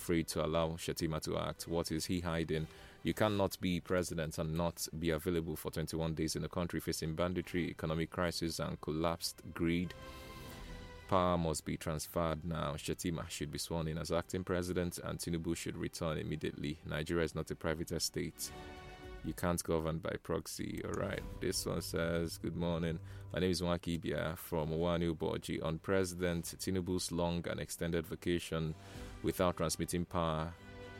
afraid to allow Shettima to act. What is he hiding? You cannot be president and not be available for 21 days in a country facing banditry, economic crisis, and collapsed greed. Power must be transferred now. Shettima should be sworn in as acting president, and Tinubu should return immediately. Nigeria is not a private estate. You can't govern by proxy. All right. This one says, good morning. My name is Nwaki Ibia from Owanu Boji. On President Tinubu's long and extended vacation without transmitting a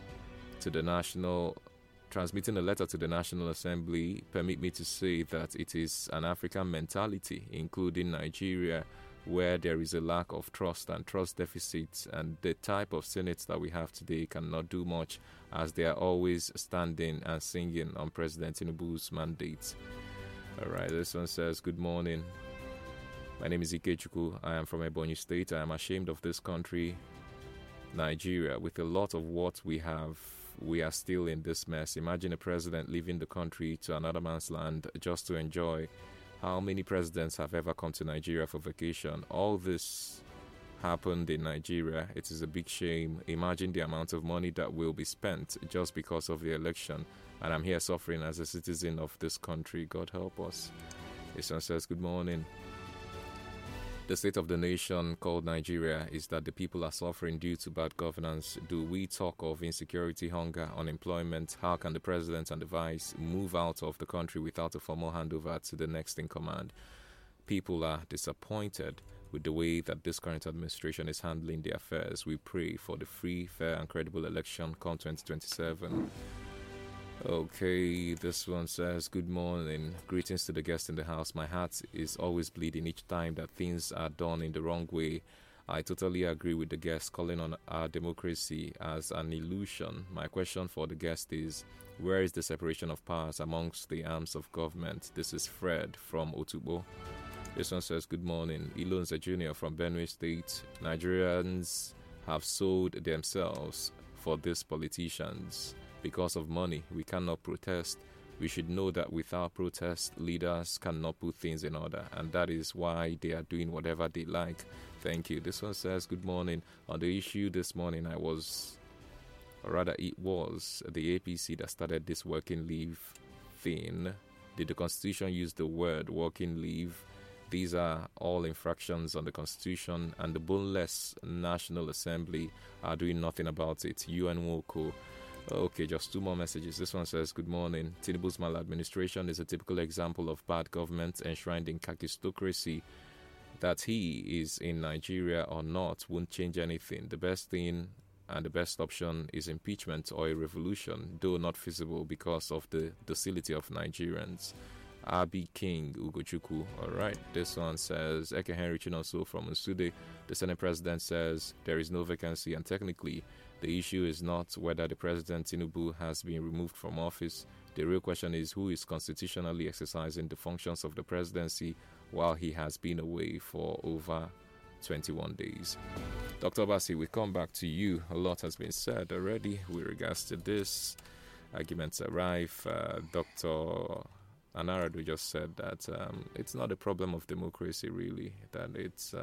letter to the National Assembly, permit me to say that it is an African mentality, including Nigeria, where there is a lack of trust and trust deficits, and the type of Senate that we have today cannot do much, as they are always standing and singing on President Tinubu's mandates. All right, this one says, good morning. My name is Ikechukwu. I am from Ebonyi State. I am ashamed of this country, Nigeria. With a lot of what we have, we are still in this mess. Imagine a president leaving the country to another man's land just to enjoy. How many presidents have ever come to Nigeria for vacation? All this happened in Nigeria. It is a big shame. Imagine the amount of money that will be spent just because of the election. And I'm here suffering as a citizen of this country. God help us. This one says, good morning. The state of the nation called Nigeria is that the people are suffering due to bad governance. Do we talk of insecurity, hunger, unemployment? How can the president and the vice move out of the country without a formal handover to the next in command? People are disappointed with the way that this current administration is handling their affairs. We pray for the free, fair, and credible election come 2027. Okay, this one says, good morning. Greetings to the guest in the house. My heart is always bleeding each time that things are done in the wrong way. I totally agree with the guest calling on our democracy as an illusion. My question for the guest is, where is the separation of powers amongst the arms of government? This is Fred from Otubo. This one says, good morning. Ilonza Jr. from Benue State. Nigerians have sold themselves for these politicians. Because of money, we cannot protest. We should know that without protest, leaders cannot put things in order, and that is why they are doing whatever they like. Thank you. This one says, good morning. On the issue this morning, it was the APC that started this working leave thing. Did the Constitution use the word working leave? These are all infractions on the Constitution, and the boneless National Assembly are doing nothing about it. UN Woko. Okay, just two more messages. This one says, good morning. Tinubu's maladministration is a typical example of bad government enshrined in kakistocracy. That he is in Nigeria or not won't change anything. The best thing and the best option is impeachment or a revolution, though not feasible because of the docility of Nigerians. Abi King Ugochukwu. All right, this one says, Eke Henry Chinoso from Nsude. The Senate President says there is no vacancy, and technically the issue is not whether the President Tinubu has been removed from office. The real question is who is constitutionally exercising the functions of the presidency while he has been away for over 21 days. Dr. Basi, we come back to you. A lot has been said already with regards to this. Arguments arrive. Dr. Anaradu just said that it's not a problem of democracy, really. That it's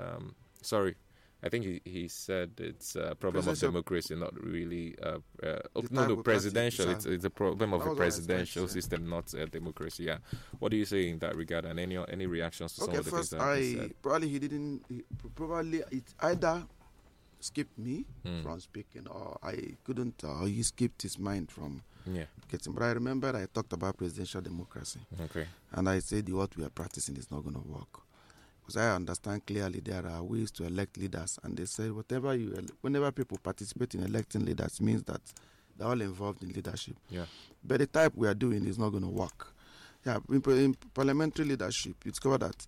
I think he said it's a problem of democracy, not really. Presidential. It's a problem of a presidential system, not a democracy. Yeah. What do you say in that regard? And any reactions to some of the things that he said? Probably it either skipped me from speaking, or I couldn't. He skipped his mind from getting. But I remember I talked about presidential democracy. Okay. And I said what we are practicing is not going to work. Because I understand clearly there are ways to elect leaders, and they said whenever people participate in electing leaders means that they're all involved in leadership. Yeah. But the type we are doing is not going to work. Yeah, in parliamentary leadership, it's covered that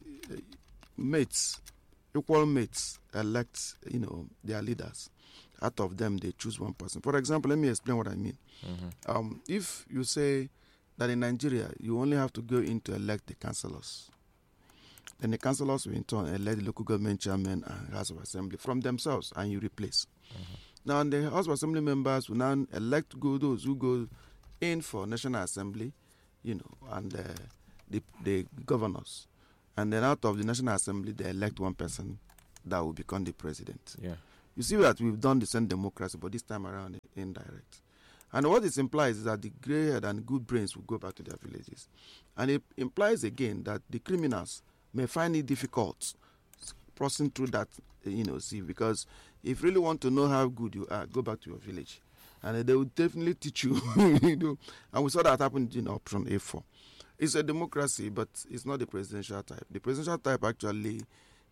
equal mates elect, their leaders. Out of them, they choose one person. For example, let me explain what I mean. Mm-hmm. If you say that in Nigeria, you only have to go in to elect the councillors, then the councillors will in turn elect the local government chairman and House of Assembly from themselves, and you replace. Mm-hmm. Now, the House of Assembly members will now elect those who go in for National Assembly, and the governors. And then out of the National Assembly, they elect one person that will become the president. Yeah. You see that we've done the same democracy, but this time around indirect. And what it implies is that the grey-haired and good brains will go back to their villages. And it implies again that the criminals may find it difficult crossing through that, because if you really want to know how good you are, go back to your village. And they will definitely teach you, And we saw that happen in option A4. It's a democracy, but it's not the presidential type. The presidential type actually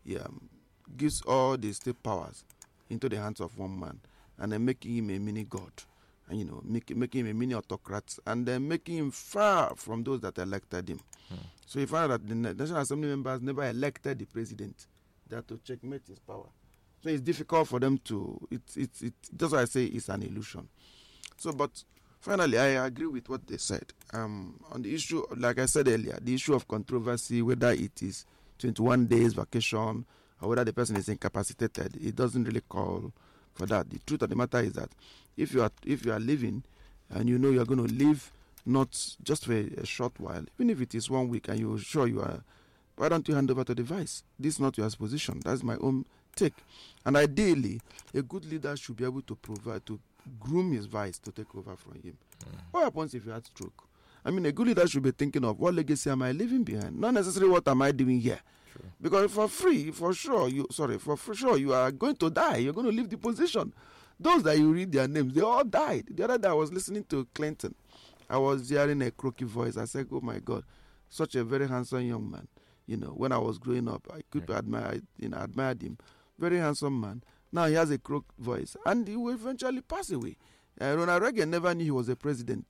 gives all the state powers into the hands of one man, and then making him a mini god. And making him a mini autocrat, and then making him far from those that elected him. So you find that the National Assembly members never elected the president. They have to checkmate his power. So it's difficult for them to. That's why I say it's an illusion. So, but finally, I agree with what they said on the issue. Like I said earlier, the issue of controversy, whether it is 21 days vacation or whether the person is incapacitated, it doesn't really call for that. The truth of the matter is that if you are living and you are going to live not just for a short while, even if it is 1 week and you're sure you are, why don't you hand over to the vice? This is not your position. That's my own take. And ideally, a good leader should be able to provide, to groom his vice to take over from him. What happens if you had stroke? I mean, a good leader should be thinking of what legacy am I leaving behind? Not necessarily what am I doing here. Sure. Because for sure, you are going to die. You're going to leave the position. Those that you read their names, they all died. The other day I was listening to Clinton. I was hearing a croaky voice. I said, oh my God, such a very handsome young man. When I was growing up, I could admired him. Very handsome man. Now he has a crook voice. And he will eventually pass away. Ronald Reagan never knew he was a president,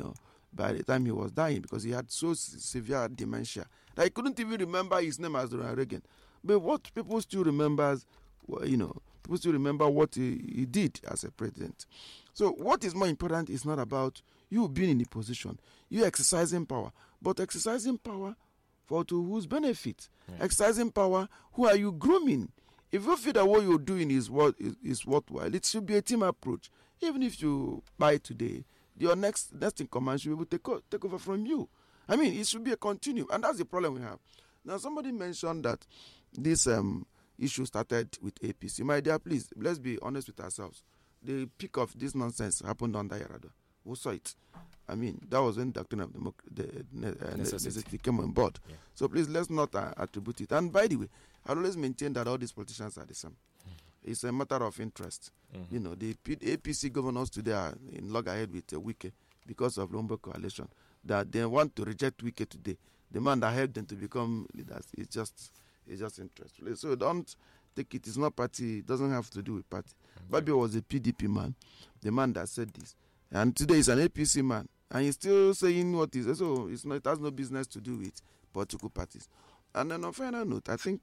by the time he was dying, because he had so severe dementia that he couldn't even remember his name as Ronald Reagan. But what people still remember, people still remember what he did as a president. So what is more important is not about you being in a position, you exercising power, but exercising power to whose benefit? Yeah. Exercising power, who are you grooming? If you feel that what you're doing is worthwhile, it should be a team approach. Even if you buy today, your next in command should be able to take over from you. I mean, it should be a continuum, and that's the problem we have. Now, somebody mentioned that this issue started with APC. My dear, please, let's be honest with ourselves. The peak of this nonsense happened under Yar'Adua. We saw it. I mean, that was when doctrine of necessity came on board. Yeah. So please, let's not attribute it. And by the way, I always maintain that all these politicians are the same. It's a matter of interest. The APC governors today are in loggerhead with Wike because of Lombok coalition. That they want to reject Wike today. The man that helped them to become leaders is just interest. So don't take it. It's not party. It doesn't have to do with party. Babi was a PDP man, the man that said this. And today he's an APC man. And he's still saying what is. So it has no business to do with political parties. And then on a final note, I think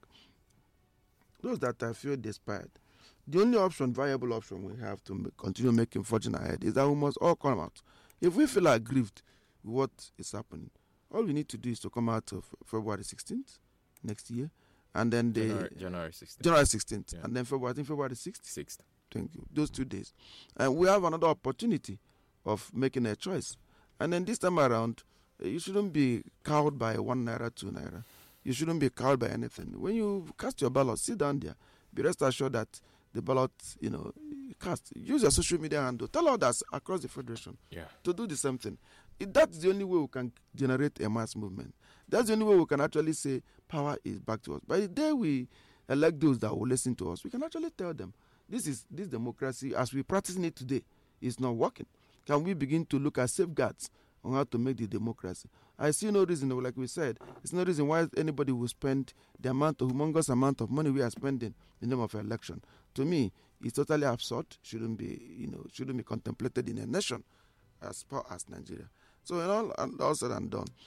those that I feel despaired, the only viable option we have to continue making fortune ahead is that we must all come out. If we feel aggrieved with what is happening, all we need to do is to come out of February 16th next year, and then January 16th. January 16th, yeah. And then February 6th. 6th. Thank you. Those 2 days. And we have another opportunity of making a choice. And then this time around, you shouldn't be cowed by 1 naira, 2 naira. You shouldn't be cowed by anything. When you cast your ballot, sit down there. Be rest assured that the ballot, cast. Use your social media handle. Tell others across the federation to do the same thing. That's the only way we can generate a mass movement. That's the only way we can actually say power is back to us. By the day we elect those that will listen to us, we can actually tell them this democracy, as we practice it today, is not working. Can we begin to look at safeguards on how to make the democracy? I see no reason, like we said, there's no reason why anybody will spend the humongous amount of money we are spending in the name of election. To me, it's totally absurd. Shouldn't be contemplated in a nation as far as Nigeria. So all said and done,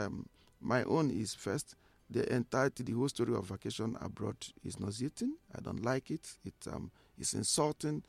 my own is first. The whole story of vacation abroad is nauseating. I don't like it. It's insulting.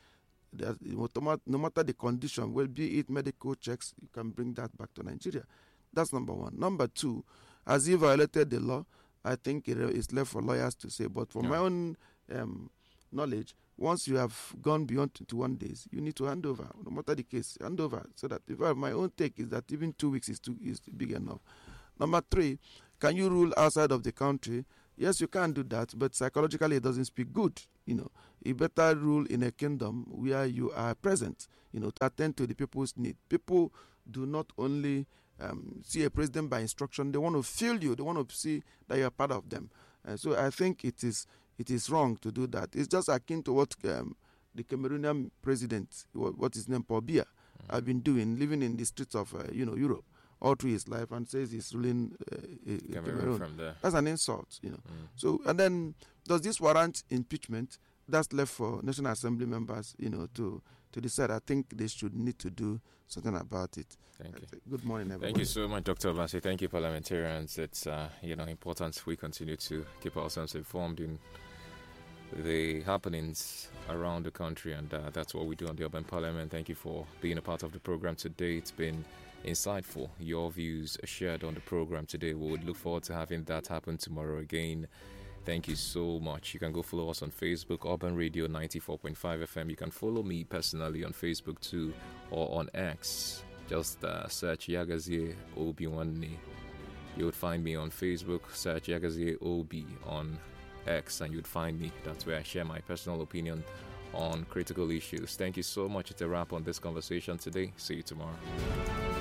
No matter the condition, well, be it medical checks, you can bring that back to Nigeria. That's number one. Number two, as he violated the law, I think it is left for lawyers to say. But from my own knowledge, once you have gone beyond 21 days, you need to hand over. No matter the case, hand over. So that my own take is that even 2 weeks is big enough. Number three, can you rule outside of the country Yes, you can do that, but psychologically it doesn't speak good. You better rule in a kingdom where you are present, to attend to the people's need. People do not only see a president by instruction, they want to feel you, they want to see that you are part of them. So I think it is wrong to do that. It's just akin to what the Cameroonian president, what his name, Paul Biya, have been doing, living in the streets of Europe all through his life, and says he's ruling Cameroon. From there. That's an insult, So, and then, does this warrant impeachment? That's left for National Assembly members, to decide. I think they should need to do something about it. Thank you. Good morning, everyone. Thank you so much, Dr. Obasi. Thank you, parliamentarians. It's important we continue to keep ourselves informed in the happenings around the country, and that's what we do on the Urban Parliament. Thank you for being a part of the program today. It's been insightful. Your views shared on the program today. We would look forward to having that happen tomorrow again. Thank you so much. You can go follow us on Facebook, Urban Radio 94.5 FM. You can follow me personally on Facebook too, or on X. Just search Yagazie Obi1. You would find me on Facebook. Search Yagazie Obi on X, and you'd find me. That's where I share my personal opinion on critical issues. Thank you so much. It's a wrap on this conversation today. See you tomorrow.